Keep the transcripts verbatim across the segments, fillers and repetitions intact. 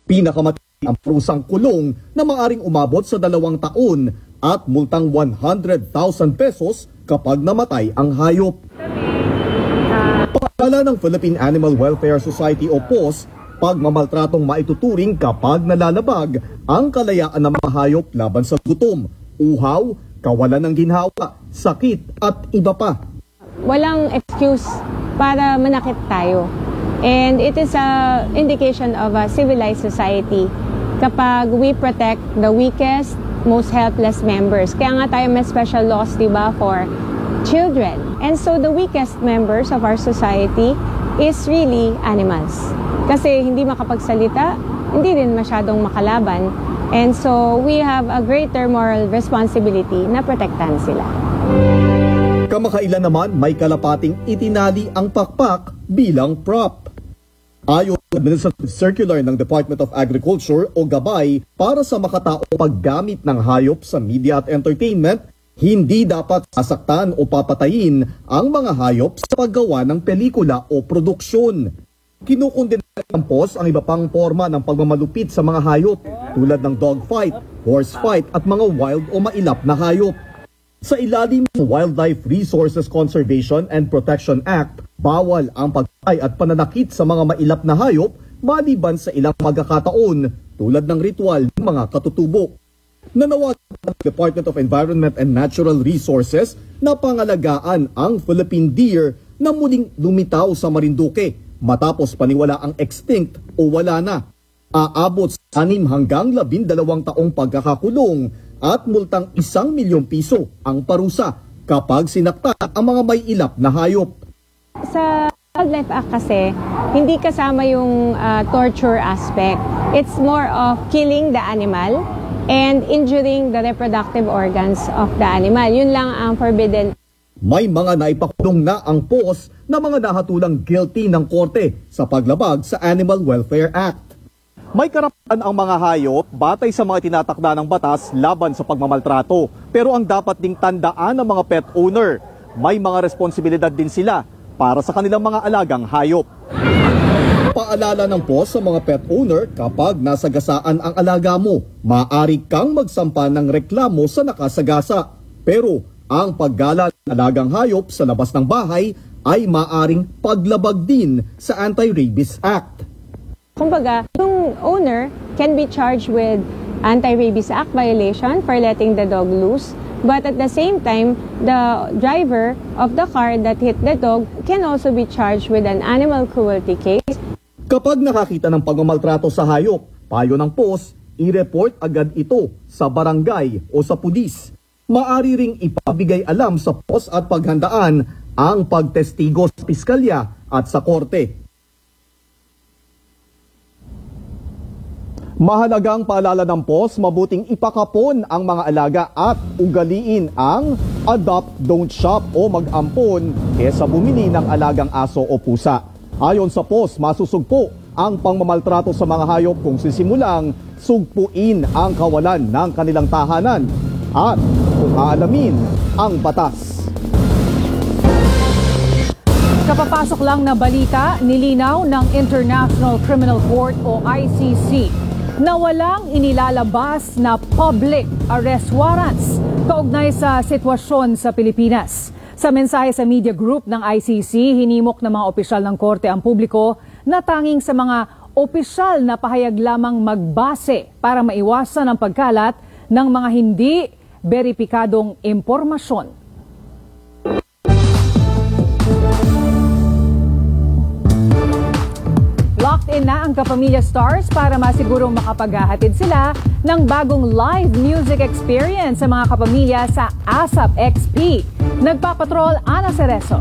Pinakamatindi ang parusang kulong na maaring umabot sa dalawang taon at multang one hundred thousand pesos kapag namatay ang hayop. Paalala ng Philippine Animal Welfare Society o P O S, pagmamaltratong maituturing kapag nalalabag ang kalayaan ng mga hayop laban sa gutom, uhaw, kawalan ng ginhawa, sakit at iba pa. Walang excuse para manakit tayo. And it is a indication of a civilized society kapag we protect the weakest, most helpless members. Kaya nga tayo may special laws, di ba, for children. And so the weakest members of our society is really animals. Kasi hindi makapagsalita, hindi rin masyadong makalaban. And so we have a greater moral responsibility na protektahan sila. Kamakailan naman may kalapating itinali ang pakpak bilang prop. Ayon sa Administrative Circular ng Department of Agriculture o gabay para sa makataong paggamit ng hayop sa media at entertainment, hindi dapat sasaktan o papatayin ang mga hayop sa paggawa ng pelikula o produksyon. Kinukundina ng P O S ang iba pang forma ng pagmamalupit sa mga hayop tulad ng dogfight, horsefight at mga wild o mailap na hayop. Sa ilalim ng Wildlife Resources Conservation and Protection Act, bawal ang pagpatay at pananakit sa mga mailap na hayop maliban sa ilang pagkakataon tulad ng ritual ng mga katutubo. Nanawagan ang Department of Environment and Natural Resources na pangalagaan ang Philippine deer na muling lumitaw sa Marinduque matapos paniwala ang extinct o wala na. Aabot sa anim hanggang labindalawang taong pagkakakulong at multang isang milyong piso ang parusa kapag sinakta ang mga may ilap na hayop. Sa Wildlife Act kasi, hindi kasama yung uh, torture aspect. It's more of killing the animal and injuring the reproductive organs of the animal. Yun lang ang forbidden. May mga naipakulong na ang P O S na mga nahatulang guilty ng korte sa paglabag sa Animal Welfare Act. May karapatan ang mga hayop batay sa mga tinatakda ng batas laban sa pagmamaltrato. Pero ang dapat ding tandaan ng mga pet owner, may mga responsibilidad din sila para sa kanilang mga alagang hayop. Paalala ng P O S sa mga pet owner, kapag nasagasaan ang alaga mo, maaari kang magsampa ng reklamo sa nakasagasa. Pero ang paggala ng alagang hayop sa labas ng bahay ay maaring paglabag din sa Anti-Rabies Act. Kumbaga, yung owner can be charged with Anti-Rabies Act violation for letting the dog loose. But at the same time, the driver of the car that hit the dog can also be charged with an animal cruelty case. Kapag nakakita ng pagmamaltrato sa hayop, payo ng P O S, i-report agad ito sa barangay o sa pulis. Maari ring ipabigay alam sa P O S at paghandaan ang pagtestigo sa piskalya at sa korte. Mahalagang paalala ng P O S, mabuting ipakapon ang mga alaga at ugaliin ang adopt, don't shop o mag-ampon kesa bumili ng alagang aso o pusa. Ayon sa P O S, masusugpo ang pangmamaltrato sa mga hayop kung sisimulang sugpuin ang kawalan ng kanilang tahanan at kung aalamin ang batas. Kapapasok lang na balita, nilinaw ng International Criminal Court o I C C na walang inilalabas na public arrest warrants kaugnay sa sitwasyon sa Pilipinas. Sa mensahe sa media group ng I C C, hinimok ng mga opisyal ng korte ang publiko na tanging sa mga opisyal na pahayag lamang magbase para maiwasan ang pagkalat ng mga hindi beripikadong impormasyon. Locked in na ang Kapamilya Stars para masigurong makapaghahatid sila ng bagong live music experience sa mga kapamilya sa ASAP X P. Nagpapatrol, Ana Cerezo.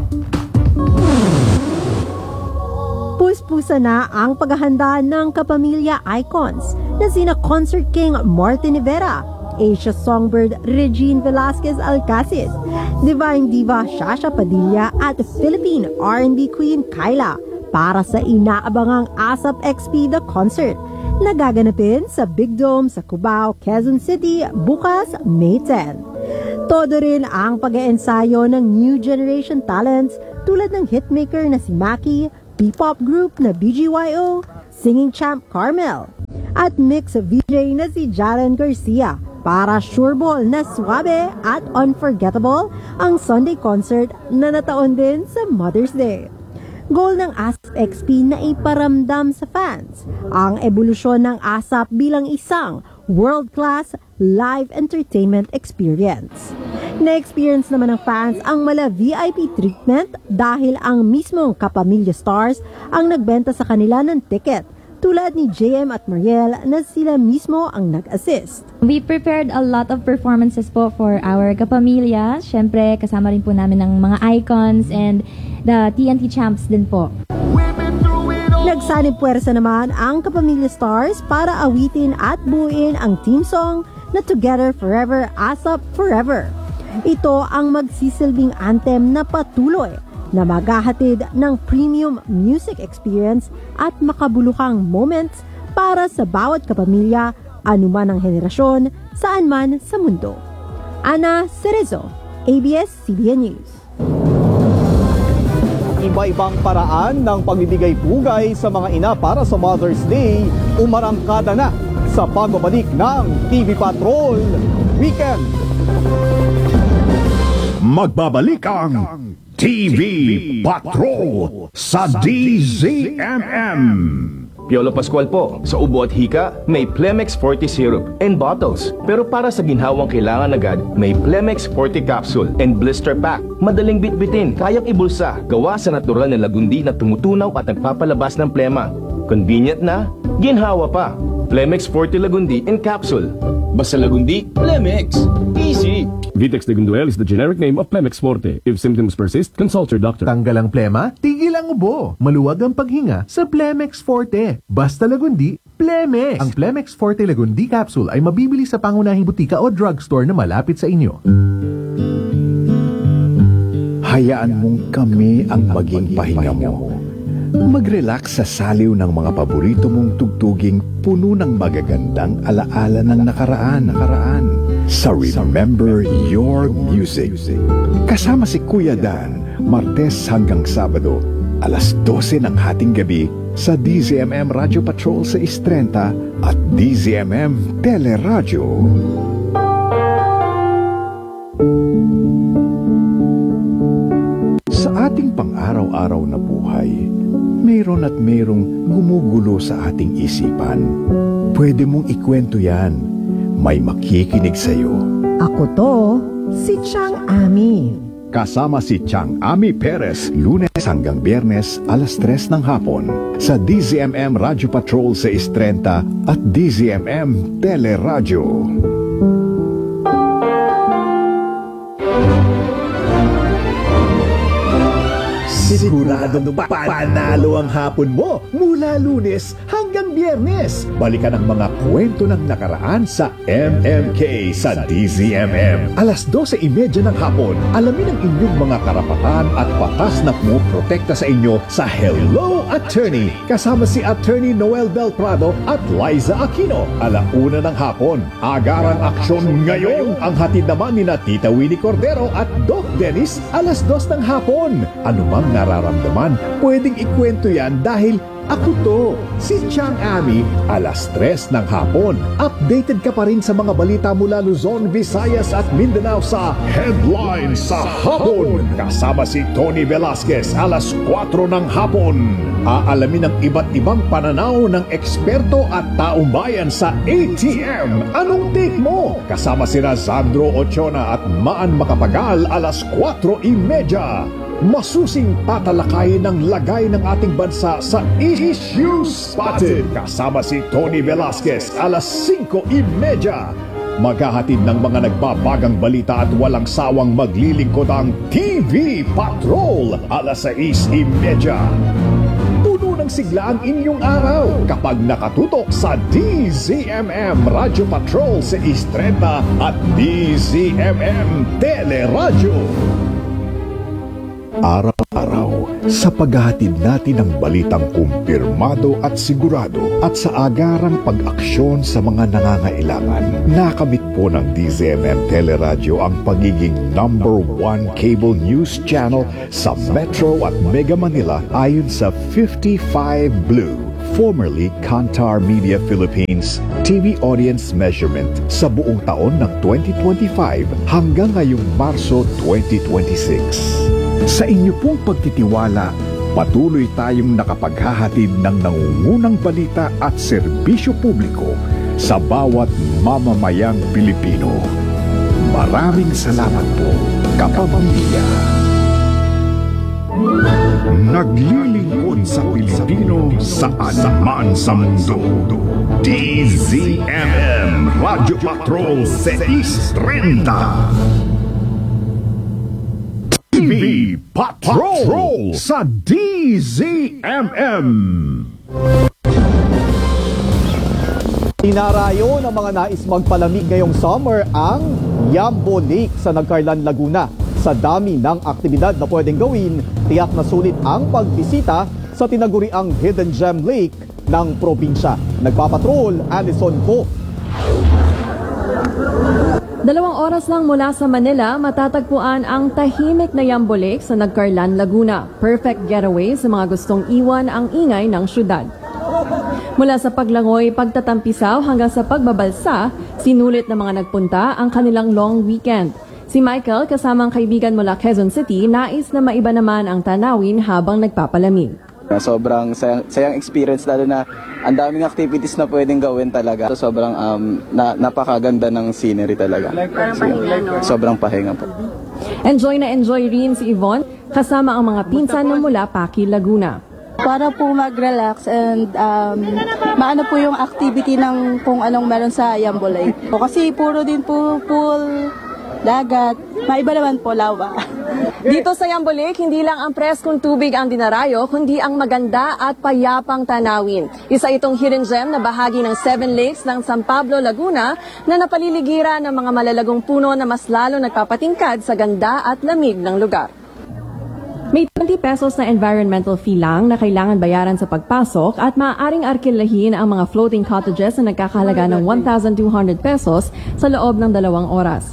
Puspusa na ang paghahanda ng Kapamilya icons na sina Concert King Martin Rivera, Asia Songbird Regine Velasquez Alcasid, Divine Diva Shasha Padilla at Philippine R and B Queen Kyla para sa inaabangang ASAP X P The Concert na gaganapin sa Big Dome sa Cubao, Quezon City bukas May tenth. Todo rin ang pag-eensayo ng new generation talents tulad ng hitmaker na si Maki, P-pop group na B G Y O, singing champ Carmel, at mix V J na si Jaren Garcia para sureball na swabe at unforgettable ang Sunday concert na nataon din sa Mother's Day. Goal ng ASAP X P na iparamdam sa fans ang ebolusyon ng ASAP bilang isang world-class live entertainment experience. Na-experience naman ng fans ang mala V I P treatment dahil ang mismong Kapamilya Stars ang nagbenta sa kanila ng ticket, tulad ni J M at Mariel na sila mismo ang nag-assist. We prepared a lot of performances po for our Kapamilya. Siyempre, kasama rin po namin ng mga icons and the T N T champs din po. Nagsanib puwersa naman ang Kapamilya Stars para awitin at buuin ang team song na Together Forever, ASAP Forever. Ito ang magsisilbing anthem na patuloy na maghahatid ng premium music experience at makabuluhang moments para sa bawat kapamilya, anuman ang henerasyon, saan man sa mundo. Ana Cerezo, A B S C B N News. Iba-ibang paraan ng pagbibigay pugay sa mga ina para sa Mother's Day, umarangkada na sa pagbabalik ng T V Patrol Weekend. Magbabalik ang T V Patrol sa D Z M M. Piolo Pascual po. Sa ubo at hika, may Plemex forty syrup and bottles. Pero para sa ginhawang kailangan agad, may Plemex forty capsule and blister pack. Madaling bitbitin, kayang ibulsa. Gawa sa natural na lagundi na tumutunaw at nagpapalabas ng plema. Convenient na, ginhawa pa. Plemex forty Lagundi in capsule. Basta Lagundi, Plemex. Easy. Vitex Legunduel is the generic name of Plemex Forte. If symptoms persist, consult your doctor. Tanggal ang plema, tigil ang ubo. Maluwag ang paghinga sa Plemex Forte. Basta Lagundi, Plemex. Ang Plemex Forte Lagundi capsule ay mabibili sa pangunahing butika o drugstore na malapit sa inyo. Hayaan mong kami ang maging pahinga mo. Mag-relax sa saliw ng mga paborito mong tugtuging puno ng magagandang alaala ng nakaraan. nakaraan. Sa Remember Your Music. Kasama si Kuya Dan, Martes hanggang Sabado, alas dose ng hating gabi sa D Z M M Radio Patrol sa Istrenta at D Z M M Teleradyo. Sa ating pang-araw-araw na buhay, mayroon at mayroong gumugulo sa ating isipan. Pwede mong ikwento yan. May makikinig sa'yo. Ako to, si Chang Ami. Kasama si Chang Ami Perez, Lunes hanggang Biyernes, alas tres ng hapon, sa D Z M M Radio Patrol sa Istrenta at D Z M M Teleradyo. Siguradong panalo ang hapon mo mula Lunes hanggang Biyernes. Balikan ang mga kwento ng nakaraan sa M M K sa D Z M M. Alas dose trenta ng hapon, alamin ang inyong mga karapatan at batas na pumoprotekta sa inyo sa Hello Attorney. Kasama si Attorney Noel Belprado at Liza Aquino. Alauna ng hapon, agarang aksyon ngayon. Ang hatid naman ni na Tita Winnie Cordero at Doc Dennis, alas dos ng hapon. Anumang nararamdaman, pwedeng ikwento yan dahil ako to, si Chang Ami, alas tres ng hapon. Updated ka pa rin sa mga balita mula Luzon, Visayas at Mindanao sa Headlines sa Hapon. Kasama si Tony Velasquez, alas kwatro ng hapon. Aalamin ang iba't ibang pananaw ng eksperto at taong bayan sa A T M. Anong take mo? Kasama si Sandro Ochona at Maan Makapagal, alas kwatro trenta. Masusing tatalakayin ng lagay ng ating bansa sa Issues Spotted. Kasama si Tony Velasquez, alas singko trenta. Maghahatid ng mga nagbabagang balita at walang sawang maglilingkod ang T V Patrol, alas sais trenta. Puno ng sigla ang inyong araw kapag nakatutok sa D Z M M Radio Patrol sa Istrenta at D Z M M Teleradyo. Araw-araw sa paghahatid natin ng balitang kumpirmado at sigurado at sa agarang pag-aksyon sa mga nangangailangan. Nakamit po ng D Z M M Teleradyo ang pagiging number one cable news channel sa Metro at Mega Manila ayon sa fifty-five Blue, formerly Kantar Media Philippines, T V audience measurement sa buong taon ng twenty twenty-five hanggang ngayong Marso twenty twenty-six. Sa inyo pong pagtitiwala, patuloy tayong nakapaghahatid ng nangungunang balita at serbisyo publiko sa bawat mamamayang Pilipino. Maraming salamat po, kapamilya. Naglilingkod sa Pilipino saan man sa mundo. D Z M M Radio Patrol six thirty. T V Patrol sa D Z M M. Tinarayo ng mga nais magpalamig ngayong summer ang Yambo Lake sa Nagcarlan, Laguna. Sa dami ng aktibidad na pwedeng gawin, tiyak na sulit ang pagbisita sa tinaguriang Hidden Gem Lake ng probinsya. Nagpapatrol, Alison Co. Dalawang oras lang mula sa Manila, matatagpuan ang tahimik na Yambo Lake sa Nagcarlan, Laguna. Perfect getaway sa mga gustong iwan ang ingay ng syudad. Mula sa paglangoy, pagtatampisaw hanggang sa pagbabalsa, sinulit ng mga nagpunta ang kanilang long weekend. Si Michael, kasamang kaibigan mula Quezon City, nais na maiba naman ang tanawin habang nagpapalamig. Sobrang sayang, sayang experience, lalo na ang daming activities na pwedeng gawin talaga. So, sobrang um, na, napakaganda ng scenery talaga. Parang pahinga, no? Sobrang pahinga po. Enjoy na enjoy rin si Yvonne, kasama ang mga pinsan na mula Paki, Laguna. Para po mag-relax and um, maano po yung activity ng kung anong meron sa Yambo Lake. Kasi puro din po pool, dagat, maiba naman po lawa. Dito sa Yambo Lake, hindi lang ang preskong tubig ang dinarayo, kundi ang maganda at payapang tanawin. Isa itong hidden gem na bahagi ng Seven Lakes ng San Pablo, Laguna na napaliligiran ng mga malalagong puno na mas lalo nagpapatingkad sa ganda at lamig ng lugar. May twenty pesos na environmental fee lang na kailangan bayaran sa pagpasok at maaaring arkilahin ang mga floating cottages na nagkakahalaga ng one thousand two hundred pesos sa loob ng dalawang oras.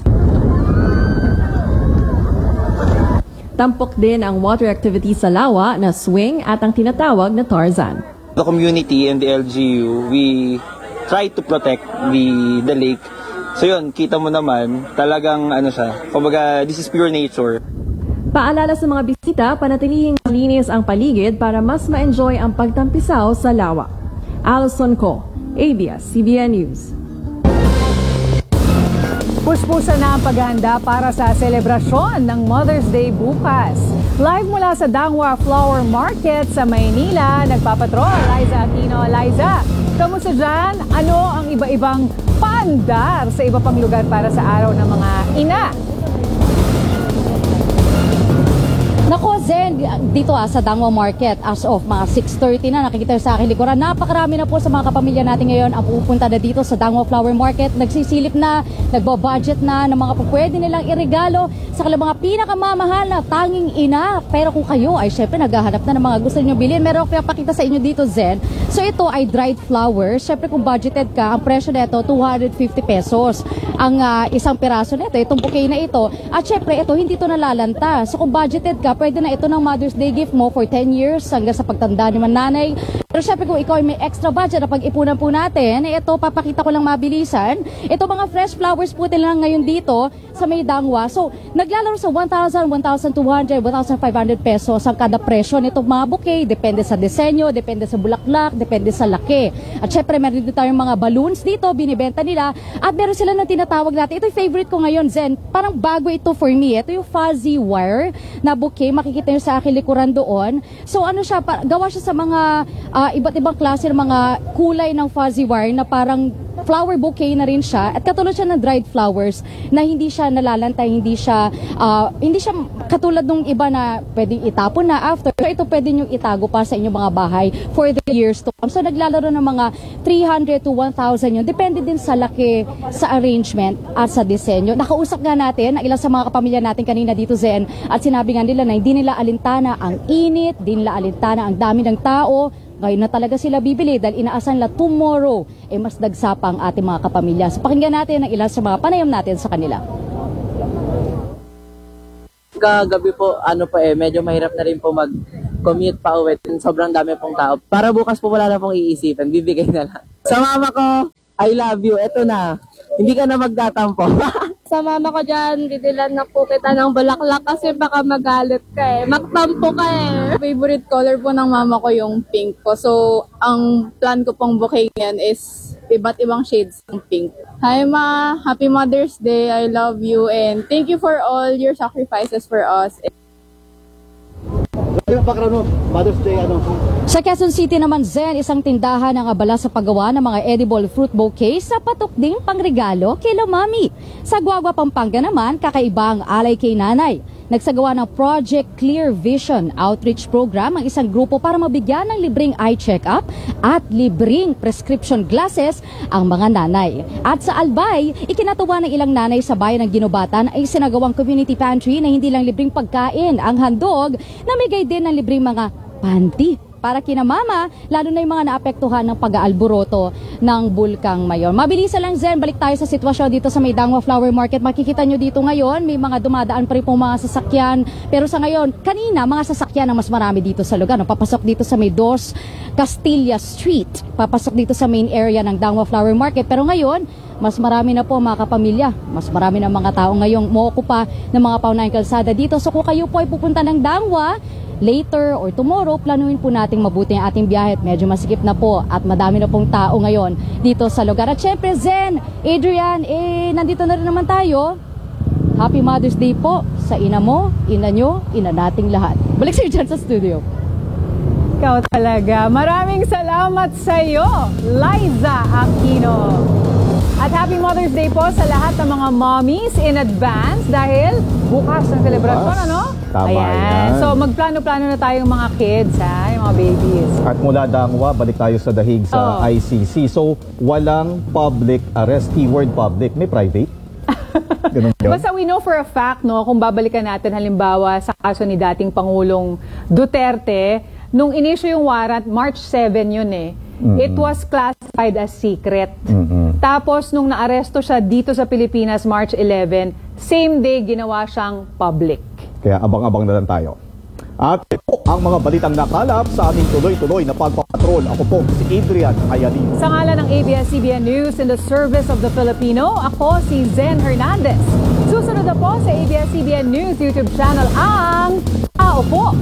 Tampok din ang water activity sa lawa na swing at ang tinatawag na Tarzan. The community and the L G U, we try to protect the the lake. So yun, kita mo naman, talagang ano siya, kumbaga this is pure nature. Paalala sa mga bisita, panatilihing malinis ang paligid para mas ma-enjoy ang pagtampisaw sa lawa. Alison Co, A B S C B N News. Puspusan na ang paghahanda para sa selebrasyon ng Mother's Day bukas. Live mula sa Dangwa Flower Market sa Maynila, nagpapatrol Liza Aquino. Liza, kamusta dyan? Ano ang iba-ibang paandar sa iba pang lugar para sa araw ng mga ina? Nako Zen, dito ah, sa Dangwa Market as of mga six thirty na nakikita sa akin likuran. Napakarami na po sa mga kapamilya natin ngayon ang pupunta na dito sa Dangwa Flower Market. Nagsisilip na, nagbabudget na ng mga pwede nilang iregalo sa kanilang mga pinakamamahal na tanging ina. Pero kung kayo ay syempre naghahanap na ng mga gusto niyo bilhin, meron akong pinapakita sa inyo dito Zen. So ito ay dried flowers. Syempre kung budgeted ka, ang presyo nito two hundred fifty pesos. Ang uh, isang piraso nito, itong bouquet na ito. At syempre ito hindi ito nalalanta. So kung budgeted ka, pwede na ito ng Mother's Day gift mo for ten years hanggang sa pagtanda ni mananay. Pero syempre kung ikaw ay may extra budget na pag-ipunan po natin, eh, ito papakita ko lang mabilisan. Ito mga fresh flowers po lang ngayon dito sa may Dangwa. So naglalaro sa one thousand, one thousand two hundred, one thousand five hundred pesos ang kada presyo nitong mga bouquet. Depende sa disenyo, depende sa bulaklak, depende sa laki. At syempre meron din tayong mga balloons dito, binibenta nila. At meron sila ng tinatawag natin. Ito yung favorite ko ngayon, Zen. Parang bago ito for me. Ito yung fuzzy wire na bouquet. Makikita nyo sa akin likuran doon. So ano siya, gawa siya sa mga uh, iba't ibang klase ng mga kulay ng fuzzy wire na parang flower bouquet na rin siya. At katulad siya ng dried flowers na hindi siya nalalantay, hindi siya uh, hindi siya katulad ng iba na pwedeng itapon na after. So ito pwede nyo itago pa sa inyong mga bahay for the years to come. So naglalaro ng mga three hundred to one thousand yun. Depende din sa laki, sa arrangement at sa disenyo. Nakausap nga natin ang ilang sa mga kapamilya natin kanina dito, Zen, at sinabi nga nila na hindi nila alintana ang init, hindi nila alintana ang dami ng tao. Ngayon na talaga sila bibili dahil inaasan nila tomorrow eh mas dagsapa ang ating mga kapamilya. So pakinggan natin ang ilan sa mga panayam natin sa kanila. Kagabi po, ano pa eh, medyo mahirap na rin po mag commute pa uwi. Sobrang dami pong tao. Para bukas po wala na pong iisipin, bibigay na lang. Sa mama ko, I love you. Eto na. Hindi ka na magtatampo. Sa mama ko dyan, didilan na po kita ng bulaklak kasi baka magalit ka eh. Magtampo ka eh. Favorite color po ng mama ko yung pink po. So, ang plan ko pong bouquet yan is iba't ibang shades ng pink. Hi Ma! Happy Mother's Day! I love you and thank you for all your sacrifices for us. Mother's Day, ano? Sa Quezon City naman, Zen, isang tindahan ang abala sa paggawa ng mga edible fruit bouquet sa patok ding pangregalo kila mami. Sa Guagua, Pampanga naman, kakaiba ang alay kay nanay. Nagsagawa ng Project Clear Vision Outreach Program ang isang grupo para mabigyan ng libreng eye check-up at libreng prescription glasses ang mga nanay. At sa Albay, ikinatuwa ng ilang nanay sa bayan ng Ginobatan ay sinagawang community pantry na hindi lang libreng pagkain ang handog, namigay din ng libreng mga panty para kina mama, lalo na yung mga naapektuhan ng pag-aalboroto ng Bulkang Mayor. Mabilisan lang, Zen, balik tayo sa sitwasyon dito sa may Dangwa Flower Market. Makikita nyo dito ngayon, may mga dumadaan pa rin pong mga sasakyan. Pero sa ngayon, kanina, mga sasakyan ang mas marami dito sa lugar. No? Papasok dito sa may Dos Castilla Street. Papasok dito sa main area ng Dangwa Flower Market. Pero ngayon, mas marami na po mga kapamilya. Mas marami na mga tao ngayong mookupa ng mga paunahing kalsada dito. So kung kayo po ay pupunta ng Dangwa, later or tomorrow, planuhin po nating mabuti ang ating biyahe at medyo masikip na po at madami na pong tao ngayon dito sa lugar. At syempre, Zen, Adrian, eh, nandito na rin naman tayo. Happy Mother's Day po sa ina mo, ina nyo, ina nating lahat. Balik sa'yo dyan sa studio. Ikaw talaga. Maraming salamat sa iyo, Liza Aquino. At happy Mother's Day po sa lahat ng mga mommies in advance dahil bukas ang celebration, ano? Tama Ayan. yan. So magplano-plano na tayong mga kids, ha? Yung mga babies. At mula Dangwa, balik tayo sa dahig sa Oh. I C C. So, walang public arrest. Keyword public. May private? Ganun yun? Basta we know for a fact, no, kung babalikan natin halimbawa sa kaso ni dating Pangulong Duterte, nung inisyu yung warrant, March seventh yun eh. Mm-hmm. It was classified as secret. Mm-hmm. Tapos nung naaresto siya dito sa Pilipinas, March eleventh, same day ginawa siyang public. Kaya abang-abang na lang tayo. At ito ang mga balitang nakalap sa aming tuloy-tuloy na pagpapatrol. Ako po si Adrian Ayalin. Sa ngalan ng A B S C B N News in the service of the Filipino, ako si Zen Hernandez. Susunod na po sa A B S C B N News YouTube channel ang Tao Po.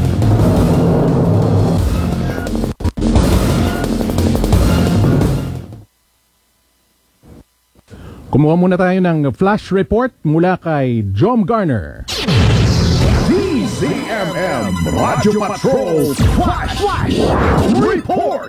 Kumuha muna tayo ng flash report mula kay Jom Garner. D Z M M Radyo Patrol Flash, Flash Report!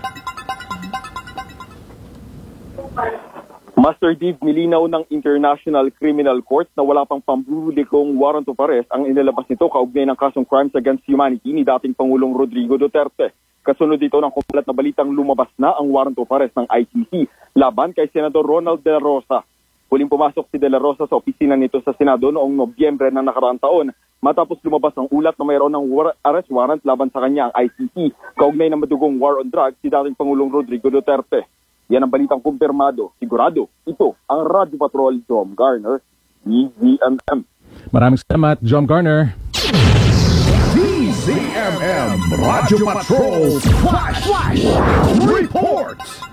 Master Div, nilinaw ng International Criminal Court na wala pang pampublikong warrant of arrest ang inilabas nito kaugnay ng kasong crimes against humanity ni dating Pangulong Rodrigo Duterte. Kasunod dito ng kumalat na balitang lumabas na ang warrant of arrest ng I C C laban kay Senador Ronald De La Rosa. Huling pumasok si De La Rosa sa opisina nito sa Senado noong Nobyembre ng nakaraang taon matapos lumabas ang ulat na mayroon ng war- arrest warrant laban sa kanya ang I C C kaugnay ng madugong war on drugs si dating Pangulong Rodrigo Duterte. Yan ang balitang kumpirmado. Sigurado, ito ang Radyo Patrol Jom Garner, D Z M M. Maraming salamat, Jom Garner. D Z M M Radyo Patrol Flash, Flash Report!